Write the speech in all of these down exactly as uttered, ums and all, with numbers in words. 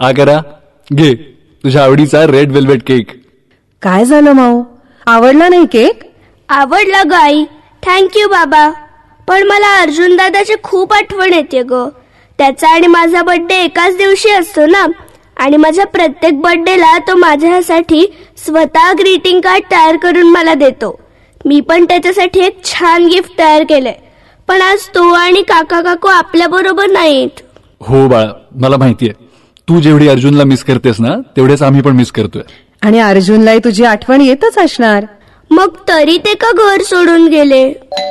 आ करा, घे तुझ्या आवडीचा रेड वेल्वेट केक. काय झालं माऊ, आवडला नाही केक? आवडला ग आई, थँक्यू बाबा. पण मला अर्जुन दादाची खूप आठवण येते ग. त्याचा आणि माझा बर्थडे एकाच दिवशी असतो ना, आणि माझ्या प्रत्येक बर्थडेला तो माझ्यासाठी स्वतः ग्रीटिंग कार्ड तयार करून मला देतो. मी पण त्याच्यासाठी एक छान गिफ्ट तयार केलंय, पण आज तो आणि काका काकू आपल्या बरोबर नाहीत. हो बाळा, मला माहितीये तू जेवढी अर्जुनला मिस करतेस ना, तेवढेच आम्ही पण मिस करतोय. आणि अर्जुनलाही तुझी आठवण येतच असणार. मग तरी ते का घर सोडून गेले?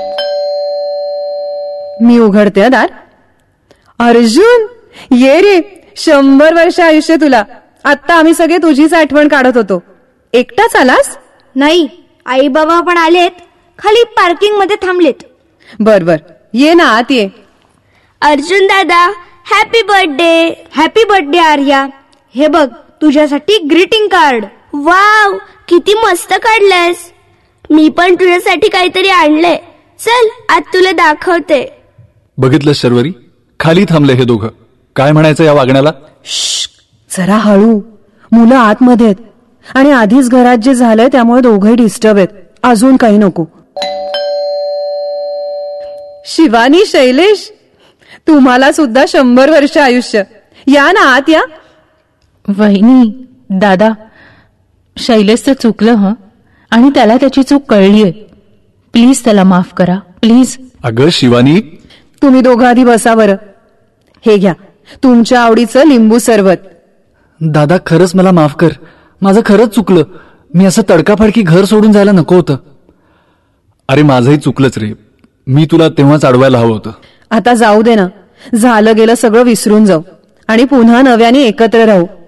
मी उघडते दार. अर्जुन, ये रे, शंभर वर्ष आयुष्य तुला. आता आम्ही सगळे तुझीच आठवण काढत होतो. एकटाच आलास? नाही, आई बाबा पण आलेत, खाली पार्किंग मध्ये थांबलेत. बर बर, ये ना आत ये. अर्जुन दादा, happy birthday. Happy birthday Arya. हे बघ तुझ्यासाठी ग्रीटिंग कार्ड. वाव, किती मस्त काढलंयस. मी पण तुझ्यासाठी काहीतरी आणलंय. चल आज तुला दाखवते. बघितलं शर्वरी, खाली थांबले हे दोघं. काय म्हणायचं या वागण्याला? जरा हळू, मुलं आतमध्ये आहेत आणि आधीच घरात जे झालंय त्यामुळे दोघंही डिस्टर्ब आहेत. अजून काही नको. शिवानी, शैलेश, तुम्हाला सुद्धा शंभर वर्ष आयुष्य. या ना आत या. वहिनी, दादा, शैलेशचं चुकलं हं, आणि त्याला त्याची चूक कळलीये. प्लीज त्याला माफ करा, प्लीज. अगं शिवानी, तुम्ही दोघं आधी बसा बरं. हे घ्या तुमच्या आवडीचं लिंबू सरबत. दादा खरंच मला माफ कर, माझं खरंच चुकलं. मी असं तडकाफडकी घर सोडून जायला नको होतं. अरे माझंही चुकलंच रे, मी तुला तेव्हाच अडवायला हवं होतं. आता जाऊ दे ना, झालं गेलं सगळं विसरून जाऊ आणि पुन्हा नव्याने एकत्र राहू.